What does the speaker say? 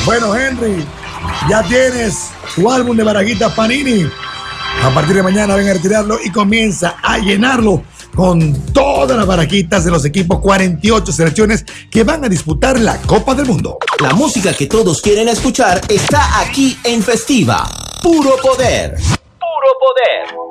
Bueno, Henry, ya tienes tu álbum de barajitas Panini. A partir de mañana ven a retirarlo y comienza a llenarlo con todas las barajitas de los equipos 48 selecciones que van a disputar la Copa del Mundo. La música que todos quieren escuchar está aquí en Festiva. Puro poder. Puro poder.